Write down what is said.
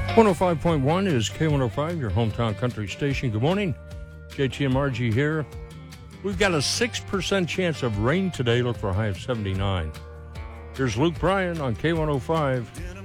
105.1 is K105, your hometown country station. Good morning. JT and Margie here. We've got a 6% chance of rain today. Look for a high of 79. Here's Luke Bryan on K105.